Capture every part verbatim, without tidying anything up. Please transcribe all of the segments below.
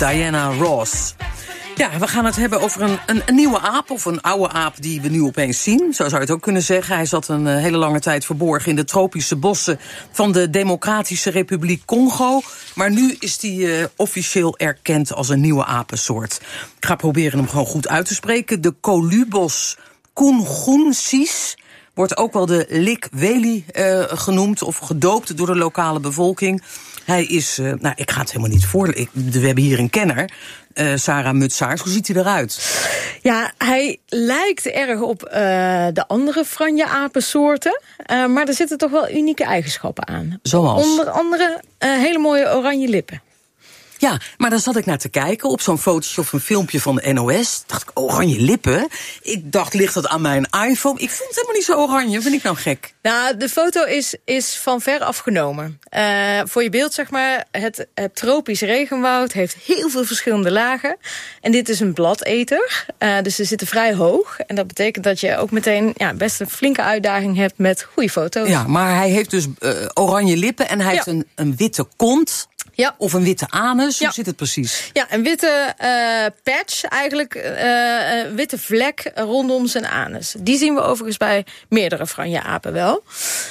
Diana Ross. Ja, we gaan het hebben over een, een, een nieuwe aap, of een oude aap die we nu opeens zien. Zo zou je het ook kunnen zeggen. Hij zat een uh, hele lange tijd verborgen in de tropische bossen van de Democratische Republiek Congo. Maar nu is hij uh, officieel erkend als een nieuwe apensoort. Ik ga proberen hem gewoon goed uit te spreken. De Colubos coongoensis wordt ook wel de likweli uh, genoemd of gedoopt door de lokale bevolking. Hij is, uh, nou, ik ga het helemaal niet voor. Ik, we hebben hier een kenner, uh, Sarah Mutsaars. Hoe ziet hij eruit? Ja, hij lijkt erg op uh, de andere franje-apensoorten. Uh, maar er zitten toch wel unieke eigenschappen aan. Zoals? Onder andere uh, hele mooie oranje lippen. Ja, maar dan zat ik naar te kijken op zo'n fotootje of een filmpje van de N O S. Dacht ik, oranje lippen? Ik dacht, ligt dat aan mijn iPhone? Ik vond het helemaal niet zo oranje. Vind ik nou gek? Nou, de foto is, is van ver afgenomen. Uh, voor je beeld, zeg maar, het, het tropisch regenwoud heeft heel veel verschillende lagen. En dit is een bladeter, uh, dus ze zitten vrij hoog. En dat betekent dat je ook meteen ja, best een flinke uitdaging hebt met goede foto's. Ja, maar hij heeft dus uh, oranje lippen en hij ja. heeft een, een witte kont. Ja. Of een witte anus, hoe ja. zit het precies? Ja, een witte uh, patch, eigenlijk uh, een witte vlek rondom zijn anus. Die zien we overigens bij meerdere franje-apen wel.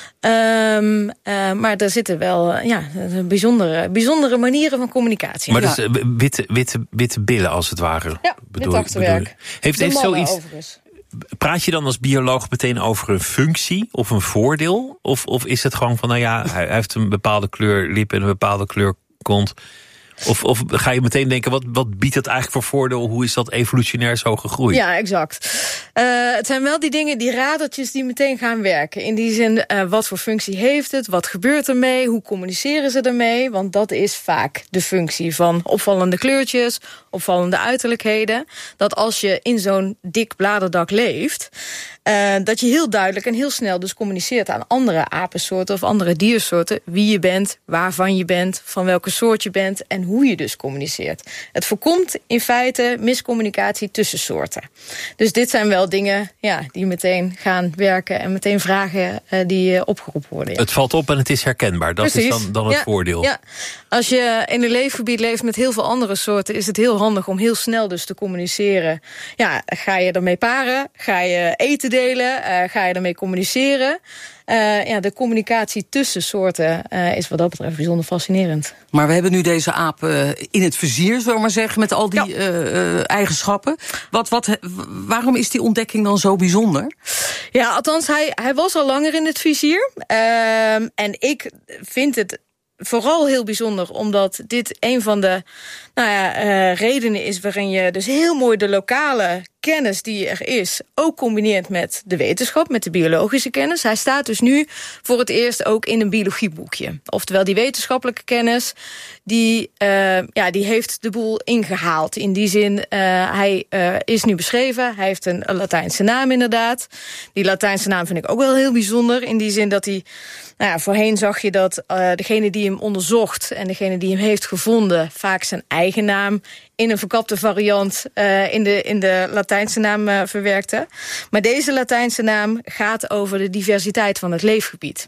Um, uh, maar er zitten wel uh, ja, bijzondere, bijzondere manieren van communicatie. Maar ja. dus uh, witte, witte, witte billen als het ware? Ja, wit achterwerk. Heeft, heeft zoiets... Overigens. Praat je dan als bioloog meteen over een functie of een voordeel? Of, of is het gewoon van, nou ja, hij heeft een bepaalde kleur lip en een bepaalde kleur kont? Of, of ga je meteen denken, wat, wat biedt het eigenlijk voor voordeel? Hoe is dat evolutionair zo gegroeid? Ja, exact. Uh, het zijn wel die dingen, die radertjes die meteen gaan werken. In die zin, uh, wat voor functie heeft het? Wat gebeurt ermee? Hoe communiceren ze ermee? Want dat is vaak de functie van opvallende kleurtjes, opvallende uiterlijkheden. Dat als je in zo'n dik bladerdak leeft, Uh, dat je heel duidelijk en heel snel dus communiceert aan andere apensoorten of andere diersoorten wie je bent, waarvan je bent, van welke soort je bent en hoe je dus communiceert. Het voorkomt in feite miscommunicatie tussen soorten. Dus dit zijn wel dingen ja, die meteen gaan werken en meteen vragen uh, die uh, opgeroepen worden. Ja. Het valt op en het is herkenbaar. Dat Precies. is dan, dan het ja, voordeel. Ja. Als je in een leefgebied leeft met heel veel andere soorten, is het heel handig om heel snel dus te communiceren. Ja, ga je ermee paren? Ga je eten delen? Uh, ga je ermee communiceren? Uh, ja, de communicatie tussen soorten uh, is wat dat betreft bijzonder fascinerend. Maar we hebben nu deze aap uh, in het vizier, zullen we maar zeggen, met al die ja. uh, uh, eigenschappen. Wat, wat, waarom is die ontdekking dan zo bijzonder? Ja, althans, hij, hij was al langer in het vizier. Uh, en ik vind het vooral heel bijzonder, omdat dit een van de nou ja, uh, redenen is waarin je dus heel mooi de lokale kennis die er is ook combineert met de wetenschap, met de biologische kennis. Hij staat dus nu voor het eerst ook in een biologieboekje. Oftewel die wetenschappelijke kennis, die, uh, ja, die heeft de boel ingehaald. In die zin, uh, hij uh, is nu beschreven, hij heeft een, een Latijnse naam inderdaad. Die Latijnse naam vind ik ook wel heel bijzonder, in die zin dat hij, nou ja, voorheen zag je dat uh, degene die hem onderzocht en degene die hem heeft gevonden vaak zijn eigen naam in een verkapte variant uh, in, de, in de Latijnse naam uh, verwerkte. Maar deze Latijnse naam gaat over de diversiteit van het leefgebied.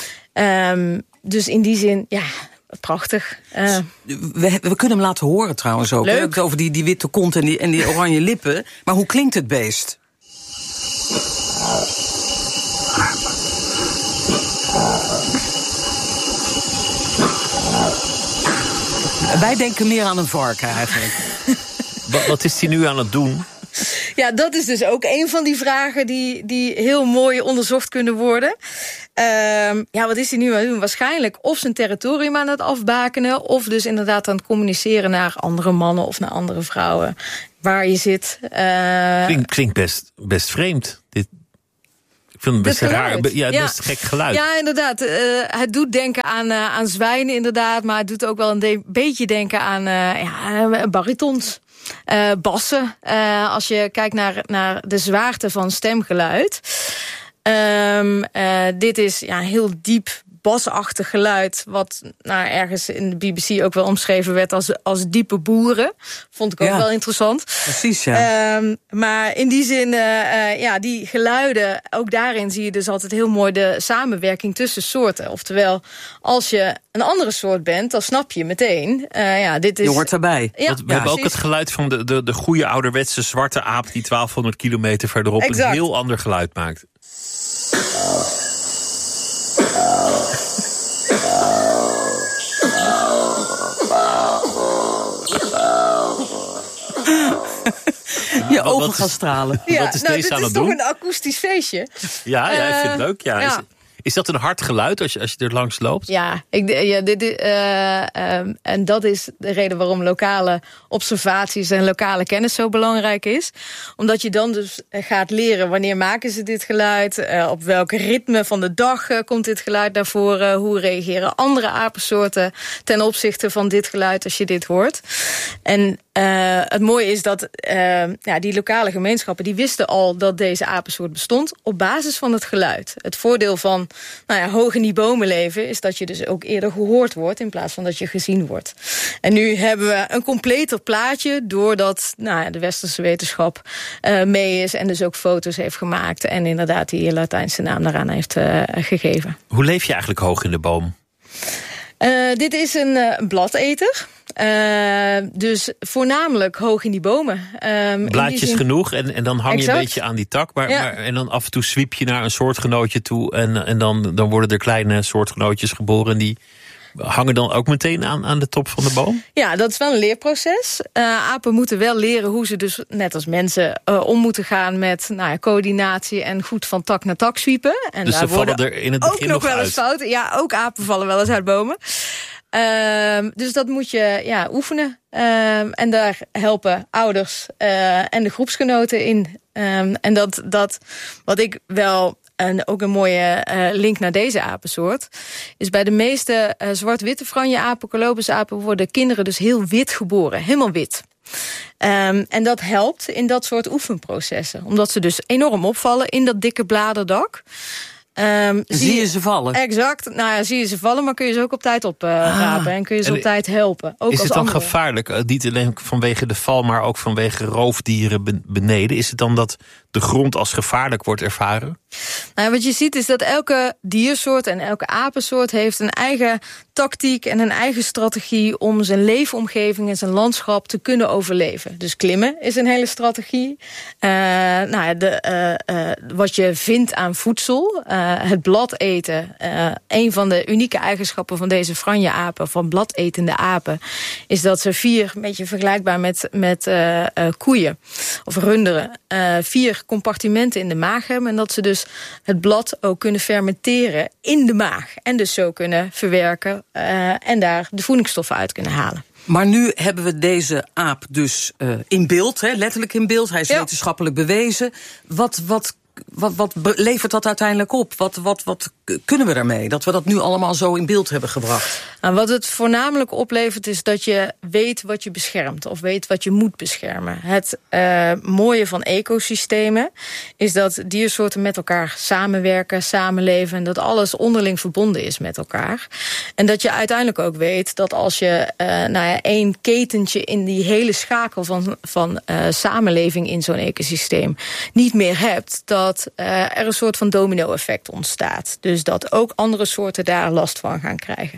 Um, dus in die zin, ja, prachtig. Uh, we, we kunnen hem laten horen trouwens ook. Leuk. Over die, die witte kont en die, en die oranje lippen. Maar hoe klinkt het beest? Wij denken meer aan een varken eigenlijk. Wat, wat is hij nu aan het doen? Ja, dat is dus ook een van die vragen die, die heel mooi onderzocht kunnen worden. Uh, ja, wat is hij nu aan het doen? Waarschijnlijk of zijn territorium aan het afbakenen, of dus inderdaad aan het communiceren naar andere mannen of naar andere vrouwen. Waar je zit. Uh, Klink, klinkt best, best vreemd, dit. Ik vind het best raar. Ja, ja, best gek geluid. Ja, inderdaad. Uh, het doet denken aan, uh, aan zwijnen, inderdaad. Maar het doet ook wel een de- beetje denken aan uh, ja, baritons. Uh, bassen. Uh, als je kijkt naar, naar de zwaarte van stemgeluid. Um, uh, dit is ja, heel diep basachtig geluid, wat nou, ergens in de B B C ook wel omschreven werd als, als diepe boeren. Vond ik ook ja. wel interessant. Precies, ja. Um, maar in die zin, uh, uh, ja, die geluiden, ook daarin zie je dus altijd heel mooi de samenwerking tussen soorten. Oftewel, als je een andere soort bent, dan snap je meteen. Uh, ja, dit is, je hoort erbij. Ja, Want we ja, hebben ook het geluid van de, de, de goede ouderwetse zwarte aap die twaalfhonderd kilometer verderop exact. een heel ander geluid maakt. Je ogen gaan stralen. Ja, wat is nou, deze dit aan is het toch doen? Een akoestisch feestje. Ja, ja, ik vind het Uh, leuk. Ja. ja. Is, is dat een hard geluid als je, als je er langs loopt? Ja, ik, ja dit, uh, um, en dat is de reden waarom lokale observaties en lokale kennis zo belangrijk is. Omdat je dan dus gaat leren wanneer maken ze dit geluid, uh, op welk ritme van de dag uh, komt dit geluid naar voren, hoe reageren andere apensoorten ten opzichte van dit geluid als je dit hoort. En uh, het mooie is dat uh, ja, die lokale gemeenschappen die wisten al dat deze apensoort bestond op basis van het geluid. Het voordeel van nou ja, hoog in die bomen leven is dat je dus ook eerder gehoord wordt in plaats van dat je gezien wordt. En nu hebben we een completer plaatje doordat nou ja, de westerse wetenschap uh, mee is en dus ook foto's heeft gemaakt en inderdaad die Latijnse naam daaraan heeft uh, gegeven. Hoe leef je eigenlijk hoog in de boom? Uh, dit is een uh, bladeter. Uh, dus voornamelijk hoog in die bomen. Um, Blaadjes in zin... genoeg en, en dan hang exact. je een beetje aan die tak. Maar, ja. maar, en dan af en toe zwiep je naar een soortgenootje toe. En, en dan, dan worden er kleine soortgenootjes geboren. En die hangen dan ook meteen aan, aan de top van de boom? Ja, dat is wel een leerproces. Uh, apen moeten wel leren hoe ze dus, net als mensen, uh, om moeten gaan met nou ja, coördinatie en goed van tak naar tak zwiepen. En dus daar ze vallen er in het begin ook nog wel eens fouten. Ja, ook apen vallen wel eens uit bomen. Um, dus dat moet je ja, oefenen. Um, en daar helpen ouders uh, en de groepsgenoten in. Um, en dat, dat wat ik wel... En ook een mooie uh, link naar deze apensoort is bij de meeste uh, zwart-witte franje-apen, Colobus-apen, worden kinderen dus heel wit geboren. Helemaal wit. Um, en dat helpt in dat soort oefenprocessen. Omdat ze dus enorm opvallen in dat dikke bladerdak. Um, zie, zie je ze vallen? Exact. Nou ja, zie je ze vallen, maar kun je ze ook op tijd oprapen. Uh, en kun je ze en op tijd helpen. Ook is als het dan andere. gevaarlijk, uh, niet alleen vanwege de val, maar ook vanwege roofdieren ben, beneden? Is het dan dat de grond als gevaarlijk wordt ervaren? Nou, wat je ziet is dat elke diersoort en elke apensoort heeft een eigen tactiek en een eigen strategie om zijn leefomgeving en zijn landschap te kunnen overleven. Dus klimmen is een hele strategie. Uh, nou, de, uh, uh, wat je vindt aan voedsel, uh, het blad eten. Uh, een van de unieke eigenschappen van deze franje-apen, van bladetende apen, is dat ze vier, een beetje vergelijkbaar met, met uh, uh, koeien of runderen, uh, vier compartimenten in de maag hebben en dat ze dus het blad ook kunnen fermenteren in de maag. En dus zo kunnen verwerken uh, en daar de voedingsstoffen uit kunnen halen. Maar nu hebben we deze aap dus uh, in beeld, hè, letterlijk in beeld. Hij is ja. wetenschappelijk bewezen. Wat, wat, wat, wat levert dat uiteindelijk op? Wat, wat, wat kunnen we daarmee? Dat we dat nu allemaal zo in beeld hebben gebracht. Nou, wat het voornamelijk oplevert is dat je weet wat je beschermt. Of weet wat je moet beschermen. Het uh, mooie van ecosystemen is dat diersoorten met elkaar samenwerken, samenleven. En dat alles onderling verbonden is met elkaar. En dat je uiteindelijk ook weet dat als je uh, nou ja, één ketentje in die hele schakel van, van uh, samenleving in zo'n ecosysteem niet meer hebt, dat uh, er een soort van domino-effect ontstaat. Dus dat ook andere soorten daar last van gaan krijgen.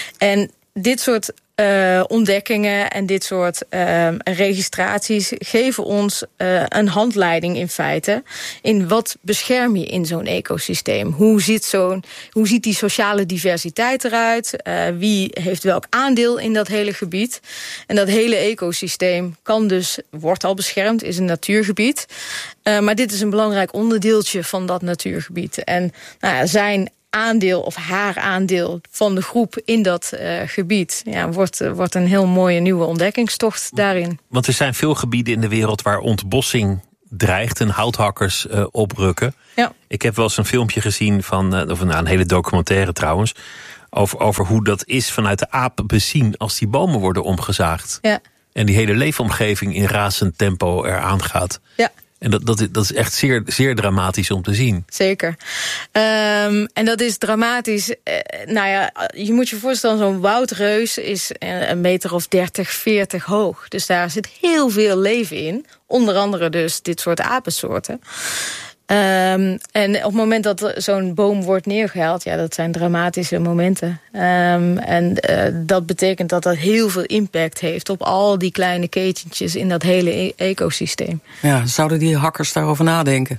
En dit soort uh, ontdekkingen en dit soort uh, registraties geven ons uh, een handleiding in feite in wat bescherm je in zo'n ecosysteem. Hoe ziet, zo'n, hoe ziet die sociale diversiteit eruit? Uh, wie heeft welk aandeel in dat hele gebied? En dat hele ecosysteem kan dus, wordt al beschermd, is een natuurgebied. Uh, maar dit is een belangrijk onderdeeltje van dat natuurgebied. En nou ja, zijn aandeel of haar aandeel van de groep in dat uh, gebied ja, wordt, uh, wordt een heel mooie nieuwe ontdekkingstocht daarin. Want er zijn veel gebieden in de wereld waar ontbossing dreigt en houthakkers uh, oprukken. Ja. Ik heb wel eens een filmpje gezien van, uh, of een, een hele documentaire trouwens, over, over hoe dat is vanuit de aap bezien als die bomen worden omgezaagd. Ja. En die hele leefomgeving in razend tempo eraan gaat. Ja. En dat, dat, dat is echt zeer, zeer dramatisch om te zien. Zeker. Um, en dat is dramatisch. Uh, nou ja, je moet je voorstellen, zo'n woudreus is een meter of dertig, veertig hoog. Dus daar zit heel veel leven in. Onder andere dus dit soort apensoorten. Um, en op het moment dat zo'n boom wordt neergehaald, ja, dat zijn dramatische momenten. Um, en uh, dat betekent dat dat heel veel impact heeft op al die kleine ketentjes in dat hele e- ecosysteem. Ja, zouden die hakkers daarover nadenken?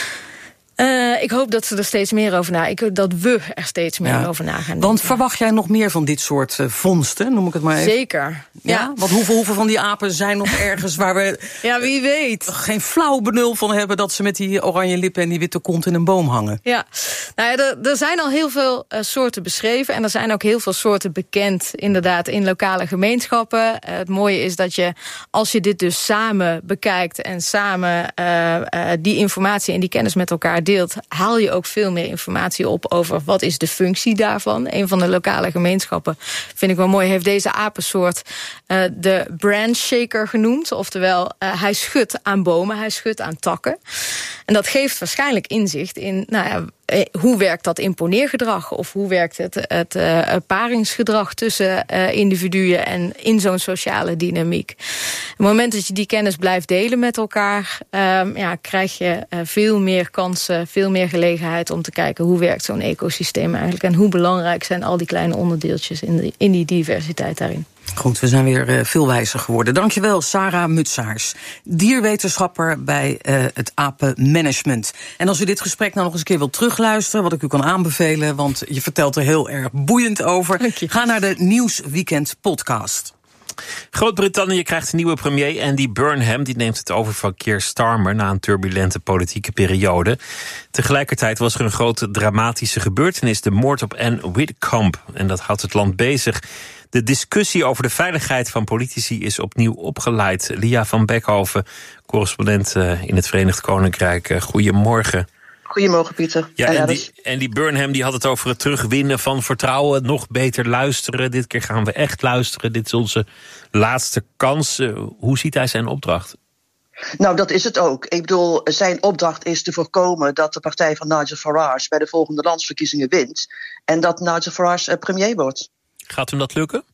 Uh, ik hoop dat ze er steeds meer over na. Ik hoop dat we er steeds meer ja. over na gaan denken. Want verwacht jij nog meer van dit soort uh, vondsten, noem ik het maar even? Zeker. Ja? ja. Want hoeveel, hoeveel van die apen zijn nog ergens waar we ja, wie weet. geen flauw benul van hebben dat ze met die oranje lippen en die witte kont in een boom hangen? Ja, nou ja, er, er zijn al heel veel uh, soorten beschreven en er zijn ook heel veel soorten bekend, inderdaad, in lokale gemeenschappen. Uh, het mooie is dat je, als je dit dus samen bekijkt en samen uh, uh, die informatie en die kennis met elkaar deelt, haal je ook veel meer informatie op over wat is de functie daarvan. Een van de lokale gemeenschappen, vind ik wel mooi, heeft deze apensoort uh, de branch shaker genoemd. Oftewel, uh, hij schudt aan bomen, hij schudt aan takken. En dat geeft waarschijnlijk inzicht in, nou ja, hoe werkt dat imponeergedrag? Of hoe werkt het, het uh, paringsgedrag tussen uh, individuen en in zo'n sociale dynamiek? Op het moment dat je die kennis blijft delen met elkaar, um, ja, krijg je uh, veel meer kansen, veel meer gelegenheid om te kijken hoe werkt zo'n ecosysteem eigenlijk en hoe belangrijk zijn al die kleine onderdeeltjes in, de, in die diversiteit daarin. Goed, we zijn weer uh, veel wijzer geworden. Dankjewel, Sarah Mutsaars, dierwetenschapper bij uh, het apenmanagement. En als u dit gesprek nou nog eens een keer wilt terugluisteren, wat ik u kan aanbevelen, want je vertelt er heel erg boeiend over, ga naar de Nieuwsweekend podcast. Groot-Brittannië krijgt een nieuwe premier, Andy Burnham. Die neemt het over van Keir Starmer na een turbulente politieke periode. Tegelijkertijd was er een grote dramatische gebeurtenis, de moord op Anne Widdecombe. En dat houdt het land bezig. De discussie over de veiligheid van politici is opnieuw opgeleid. Lia van Beckhoven, correspondent in het Verenigd Koninkrijk. Goedemorgen. Goedemorgen, Pieter. Ja, en die, en die Burnham die had het over het terugwinnen van vertrouwen. Nog beter luisteren. Dit keer gaan we echt luisteren. Dit is onze laatste kans. Hoe ziet hij zijn opdracht? Nou, dat is het ook. Ik bedoel, zijn opdracht is te voorkomen dat de partij van Nigel Farage bij de volgende landsverkiezingen wint. En dat Nigel Farage premier wordt. Gaat hem dat lukken?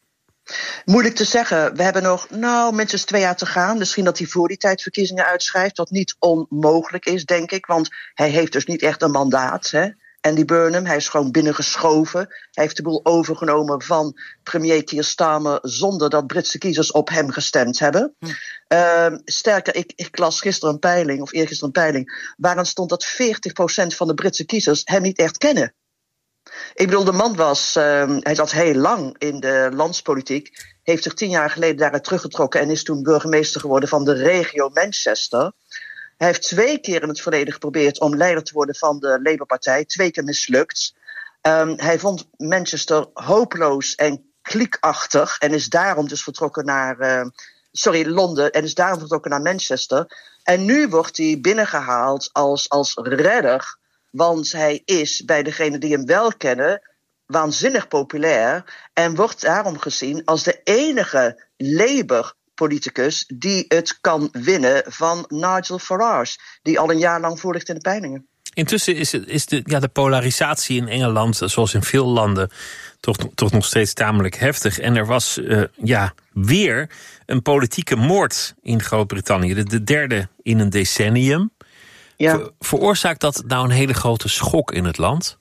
Moeilijk te zeggen. We hebben nog, nou, minstens twee jaar te gaan. Misschien dat hij voor die tijd verkiezingen uitschrijft. Wat niet onmogelijk is, denk ik. Want hij heeft dus niet echt een mandaat, hè. Andy Burnham, hij is gewoon binnengeschoven. Hij heeft de boel overgenomen van premier Keir Starmer zonder dat Britse kiezers op hem gestemd hebben. Hm. Uh, sterker, ik, ik las gisteren een peiling, of eergisteren een peiling, waarin stond dat veertig procent van de Britse kiezers hem niet echt kennen. Ik bedoel, de man was, uh, hij zat heel lang in de landspolitiek, heeft zich tien jaar geleden daaruit teruggetrokken en is toen burgemeester geworden van de regio Manchester. Hij heeft twee keer in het verleden geprobeerd om leider te worden van de Labour-partij, twee keer mislukt. Um, hij vond Manchester hopeloos en kliekachtig en is daarom dus vertrokken naar, uh, sorry, Londen en is daarom vertrokken naar Manchester. En nu wordt hij binnengehaald als, als redder. Want hij is, bij degenen die hem wel kennen, waanzinnig populair. En wordt daarom gezien als de enige Labour-politicus die het kan winnen van Nigel Farage. Die al een jaar lang voorligt in de peilingen. Intussen is, het, is de, ja, de polarisatie in Engeland, zoals in veel landen, toch, toch nog steeds tamelijk heftig. En er was uh, ja, weer een politieke moord in Groot-Brittannië. De, de derde in een decennium. Ja. Ver, veroorzaakt dat nou een hele grote schok in het land?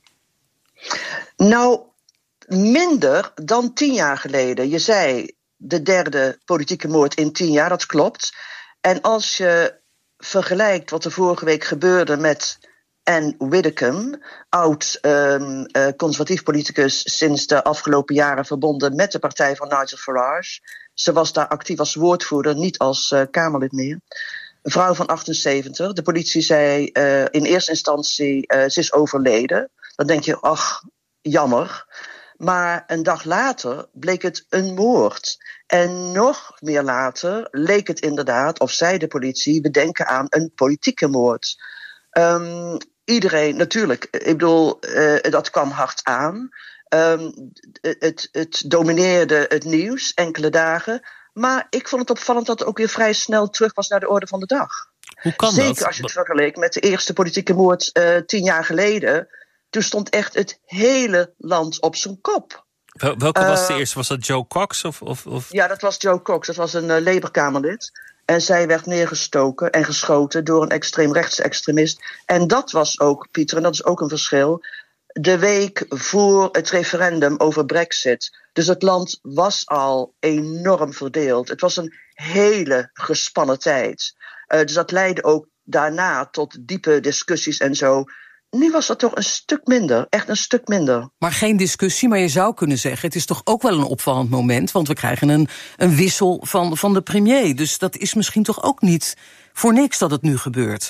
Nou, minder dan tien jaar geleden. Je zei de derde politieke moord in tien jaar, dat klopt. En als je vergelijkt wat er vorige week gebeurde met Anne Widdecombe, oud um, uh, conservatief politicus, sinds de afgelopen jaren verbonden met de partij van Nigel Farage. Ze was daar actief als woordvoerder, niet als uh, Kamerlid meer. Een vrouw van achtenzeventig. De politie zei uh, in eerste instantie, uh, ze is overleden. Dan denk je, ach, jammer. Maar een dag later bleek het een moord. En nog meer later leek het inderdaad, of zei de politie, we denken aan een politieke moord. Um, iedereen, natuurlijk, ik bedoel, uh, dat kwam hard aan. Um, het, het domineerde het nieuws enkele dagen. Maar ik vond het opvallend dat het ook weer vrij snel terug was naar de orde van de dag. Hoe kan Zeker dat? als je het vergelijkt met de eerste politieke moord uh, tien jaar geleden. Toen stond echt het hele land op zijn kop. Wel, welke was de uh, eerste? Was dat Joe Cox? Of, of, of? Ja, dat was Joe Cox. Dat was een uh, Labour-Kamerlid. En zij werd neergestoken en geschoten door een extreemrechtse extremist. En dat was ook, Pieter, en dat is ook een verschil, de week voor het referendum over Brexit. Dus het land was al enorm verdeeld. Het was een hele gespannen tijd. Uh, dus dat leidde ook daarna tot diepe discussies en zo. Nu was dat toch een stuk minder, echt een stuk minder. Maar geen discussie, maar je zou kunnen zeggen, het is toch ook wel een opvallend moment, want we krijgen een, een wissel van, van de premier. Dus dat is misschien toch ook niet voor niks dat het nu gebeurt.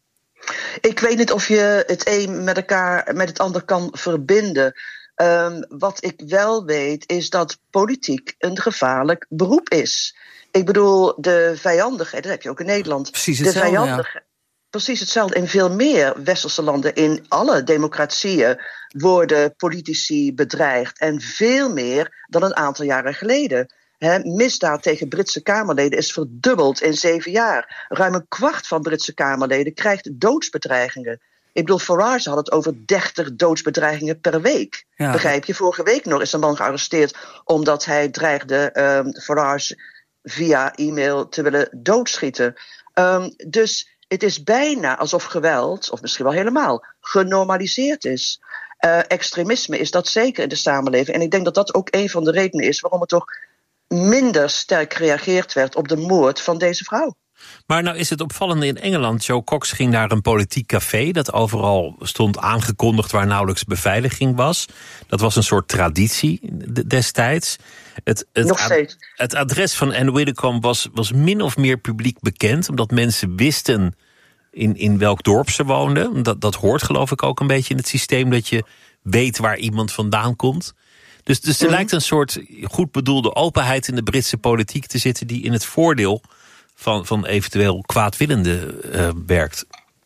Ik weet niet of je het een met elkaar, met het ander kan verbinden. Um, wat ik wel weet is dat politiek een gevaarlijk beroep is. Ik bedoel, de vijandigheid, dat heb je ook in Nederland. Precies hetzelfde, de vijandigheid, ja. Precies hetzelfde. In veel meer westerse landen, in alle democratieën, worden politici bedreigd. En veel meer dan een aantal jaren geleden. He, misdaad tegen Britse Kamerleden is verdubbeld in zeven jaar. Ruim een kwart van Britse Kamerleden krijgt doodsbedreigingen. Ik bedoel, Farage had het over dertig doodsbedreigingen per week. Ja. Begrijp je? Vorige week nog is een man gearresteerd omdat hij dreigde um, Farage via e-mail te willen doodschieten. Um, dus het is bijna alsof geweld, of misschien wel helemaal, genormaliseerd is. Uh, extremisme is dat zeker in de samenleving. En ik denk dat dat ook een van de redenen is waarom het toch minder sterk gereageerd werd op de moord van deze vrouw. Maar nou is het opvallende in Engeland. Joe Cox ging naar een politiek café dat overal stond aangekondigd waar nauwelijks beveiliging was. Dat was een soort traditie destijds. Het, het, Nog steeds. Het adres van Anne Widdecombe was, was min of meer publiek bekend, omdat mensen wisten in, in welk dorp ze woonden. Dat, dat hoort geloof ik ook een beetje in het systeem, dat je weet waar iemand vandaan komt. Dus, dus er mm. lijkt een soort goed bedoelde openheid in de Britse politiek te zitten die in het voordeel van, van eventueel kwaadwillenden uh, werkt.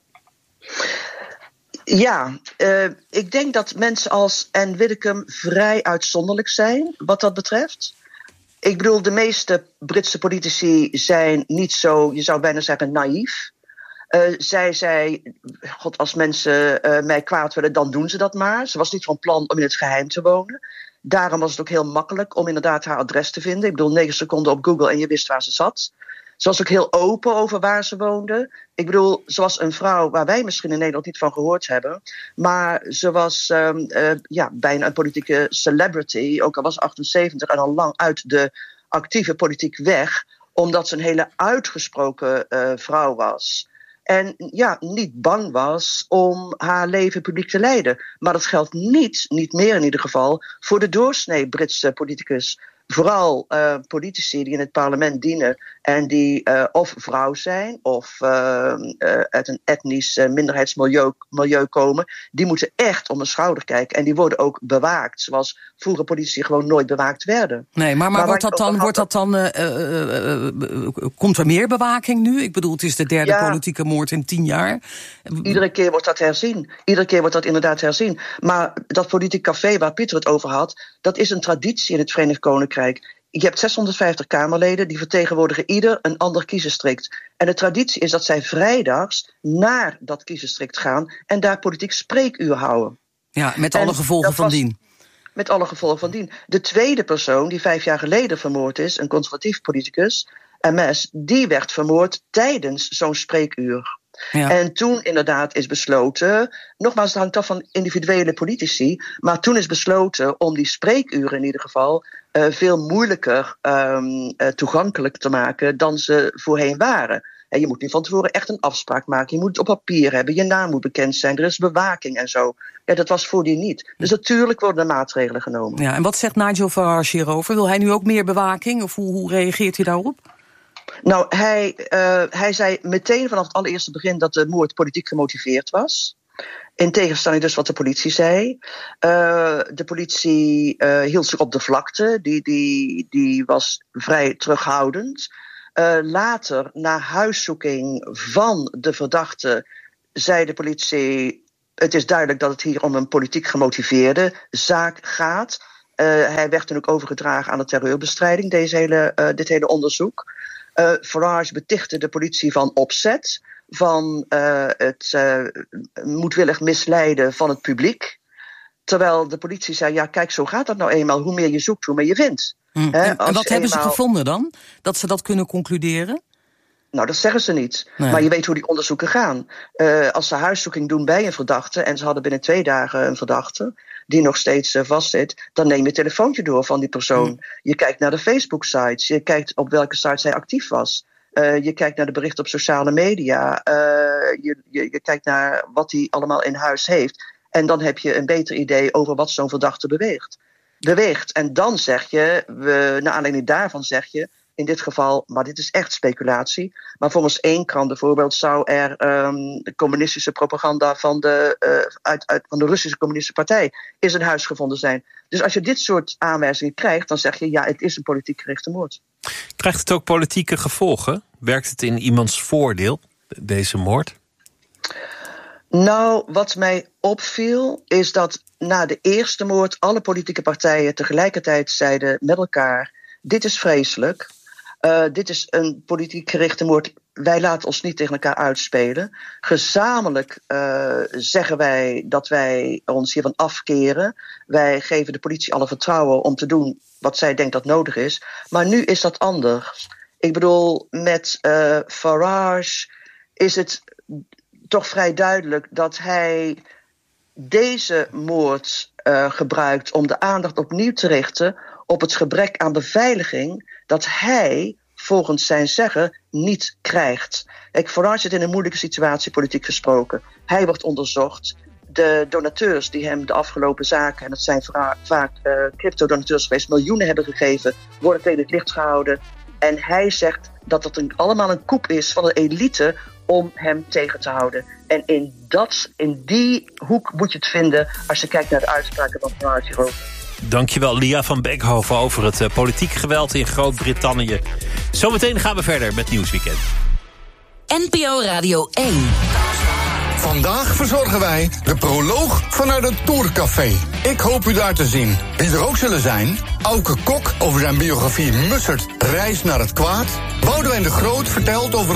Ja, uh, ik denk dat mensen als Anne Widdecombe vrij uitzonderlijk zijn wat dat betreft. Ik bedoel, de meeste Britse politici zijn niet zo, je zou bijna zeggen, naïef. Uh, zij zei, god, als mensen uh, mij kwaad willen, dan doen ze dat maar. Ze was niet van plan om in het geheim te wonen. Daarom was het ook heel makkelijk om inderdaad haar adres te vinden. Ik bedoel, negen seconden op Google en je wist waar ze zat. Ze was ook heel open over waar ze woonde. Ik bedoel, ze was een vrouw waar wij misschien in Nederland niet van gehoord hebben. Maar ze was um, uh, ja, bijna een politieke celebrity. Ook al was achtenzeventig en al lang uit de actieve politiek weg. Omdat ze een hele uitgesproken uh, vrouw was. En ja, niet bang was om haar leven publiek te leiden. Maar dat geldt niet, niet meer in ieder geval, voor de doorsnee Britse politicus. Vooral uh, politici die in het parlement dienen en die uh, of vrouw zijn of uh, uh, uit een etnisch uh, minderheidsmilieu milieu komen, die moeten echt om hun schouder kijken. En die worden ook bewaakt, zoals vroeger politici gewoon nooit bewaakt werden. Nee, maar, maar, maar wordt dat dan, wordt dat dan uh, uh, uh, uh, komt er meer bewaking nu? Ik bedoel, het is de derde ja, politieke moord in tien jaar. Iedere keer wordt dat herzien. Iedere keer wordt dat inderdaad herzien. Maar dat politiek café waar Pieter het over had, dat is een traditie in het Verenigd Koninkrijk. Je hebt zeshonderdvijftig Kamerleden, die vertegenwoordigen ieder een ander kiesdistrict. En de traditie is dat zij vrijdags naar dat kiesdistrict gaan en daar politiek spreekuur houden. Ja, met alle en gevolgen van dien. Met alle gevolgen van dien. De tweede persoon die vijf jaar geleden vermoord is, een conservatief politicus, M S, die werd vermoord tijdens zo'n spreekuur. Ja. En toen inderdaad is besloten, nogmaals, het hangt af van individuele politici, maar toen is besloten om die spreekuren in ieder geval uh, veel moeilijker um, uh, toegankelijk te maken dan ze voorheen waren. En je moet nu van tevoren echt een afspraak maken, je moet het op papier hebben, je naam moet bekend zijn, er is bewaking en zo. Ja, dat was voordien niet. Dus natuurlijk worden er maatregelen genomen. Ja, en wat zegt Nigel Farage hierover? Wil hij nu ook meer bewaking of hoe, hoe reageert hij daarop? Nou, hij, uh, hij zei meteen vanaf het allereerste begin dat de moord politiek gemotiveerd was. In tegenstelling dus wat de politie zei. Uh, de politie uh, hield zich op de vlakte, die, die, die was vrij terughoudend. Uh, later, na huiszoeking van de verdachte, zei de politie, het is duidelijk dat het hier om een politiek gemotiveerde zaak gaat. Uh, hij werd toen ook overgedragen aan de terreurbestrijding, deze hele, uh, dit hele onderzoek. Uh, Farage betichtte de politie van opzet, van uh, het uh, moedwillig misleiden van het publiek. Terwijl de politie zei, ja kijk, zo gaat dat nou eenmaal. Hoe meer je zoekt, hoe meer je vindt. Mm. He, en, en wat hebben eenmaal... ze gevonden dan? Dat ze dat kunnen concluderen? Nou, dat zeggen ze niet. Nee. Maar je weet hoe die onderzoeken gaan. Uh, als ze huiszoeking doen bij een verdachte, en ze hadden binnen twee dagen een verdachte die nog steeds uh, vastzit, dan neem je het telefoontje door van die persoon. Mm. Je kijkt naar de Facebook-sites, je kijkt op welke sites hij actief was. Uh, je kijkt naar de berichten op sociale media. Uh, je, je, je kijkt naar wat hij allemaal in huis heeft. En dan heb je een beter idee over wat zo'n verdachte beweegt. beweegt. En dan zeg je, we, naar aanleiding daarvan zeg je, in dit geval, maar dit is echt speculatie, maar volgens één krant bijvoorbeeld zou er um, de communistische propaganda van de, uh, uit, uit, van de Russische Communistische Partij in zijn huis gevonden zijn. Dus als je dit soort aanwijzingen krijgt, dan zeg je, ja, het is een politiek gerichte moord. Krijgt het ook politieke gevolgen? Werkt het in iemands voordeel, deze moord? Nou, wat mij opviel is dat na de eerste moord alle politieke partijen tegelijkertijd zeiden met elkaar, dit is vreselijk. Uh, dit is een politiek gerichte moord. Wij laten ons niet tegen elkaar uitspelen. Gezamenlijk uh, zeggen wij dat wij ons hiervan afkeren. Wij geven de politie alle vertrouwen om te doen wat zij denkt dat nodig is. Maar nu is dat anders. Ik bedoel, met uh, Farage is het toch vrij duidelijk dat hij deze moord uh, gebruikt om de aandacht opnieuw te richten op het gebrek aan beveiliging dat hij, volgens zijn zeggen, niet krijgt. Kijk, Farage zit in een moeilijke situatie, politiek gesproken. Hij wordt onderzocht. De donateurs die hem de afgelopen zaken, en dat zijn vaak uh, crypto-donateurs geweest, miljoenen hebben gegeven, worden tegen het licht gehouden. En hij zegt dat het een, allemaal een coup is van de elite om hem tegen te houden. En in, dat, in die hoek moet je het vinden als je kijkt naar de uitspraken van Farage hierover. Dankjewel, Lia van Beckhoven, over het uh, politieke geweld in Groot-Brittannië. Zometeen gaan we verder met Nieuwsweekend. N P O Radio één. Vandaag verzorgen wij de proloog vanuit het Tourcafé. Ik hoop u daar te zien. Wie er ook zullen zijn: Auke Kok over zijn biografie Mussert, Reis naar het Kwaad. Boudewijn de Groot vertelt over